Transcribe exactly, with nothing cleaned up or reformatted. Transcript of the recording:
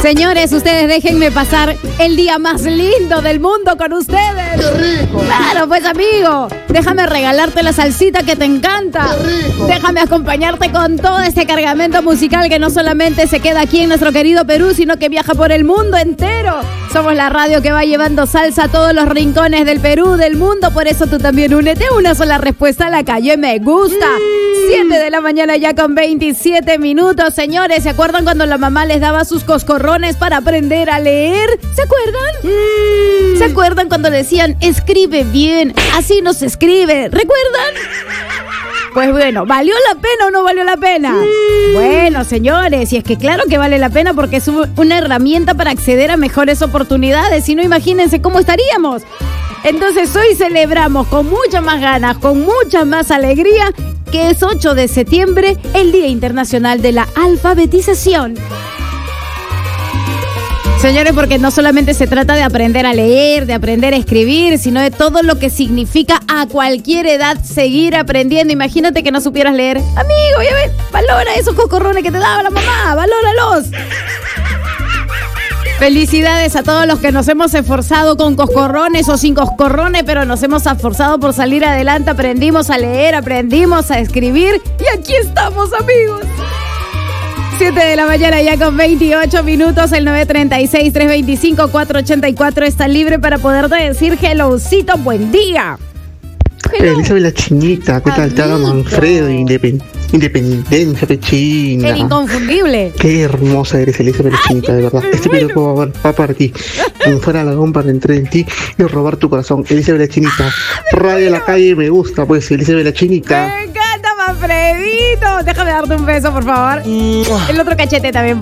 Señores, ustedes déjenme pasar el día más lindo del mundo con ustedes. ¡Qué rico! Claro, pues amigo, déjame regalarte la salsita que te encanta. ¡Qué rico! Déjame acompañarte con todo este cargamento musical que no solamente se queda aquí en nuestro querido Perú, sino que viaja por el mundo entero. Somos la radio que va llevando salsa a todos los rincones del Perú, del mundo. Por eso tú también únete. Una sola respuesta a la calle Me Gusta. siete de la mañana ya con veintisiete minutos. Señores, ¿se acuerdan cuando la mamá les daba sus coscorrones para aprender a leer? ¿Se acuerdan? Mm. ¿Se acuerdan cuando decían, escribe bien, así no se escribe? ¿Recuerdan? Pues bueno, ¿valió la pena o no valió la pena? Sí. Bueno, señores, y es que claro que vale la pena porque es una herramienta para acceder a mejores oportunidades. Si no, imagínense cómo estaríamos. Entonces hoy celebramos con muchas más ganas, con mucha más alegría, que es ocho de septiembre, el Día Internacional de la Alfabetización. Señores, porque no solamente se trata de aprender a leer, de aprender a escribir, sino de todo lo que significa a cualquier edad seguir aprendiendo. Imagínate que no supieras leer. Amigo, ya ves, valora esos cocorrones que te daba la mamá, valóralos. Felicidades a todos los que nos hemos esforzado con coscorrones o sin coscorrones, pero nos hemos esforzado por salir adelante. Aprendimos a leer, aprendimos a escribir y aquí estamos, amigos. siete de la mañana ya con veintiocho minutos, el nueve tres seis, tres dos cinco, cuatro ocho cuatro está libre para poderte decir hellocito, buen día. Hello. Elizabeth la chinita, ¿qué tal? Te haga Manfredo, independ Independencia, pechina. El inconfundible. Qué hermosa eres, Elizabeth la chinita, de verdad. Este video va, va para ti. Como fuera la para entrar en ti y robar tu corazón. Elizabeth la chinita. Radio a la calle me gusta, pues, Elizabeth la chinita. Me encanta, Manfredito. Déjame darte un beso, por favor. El otro cachete también.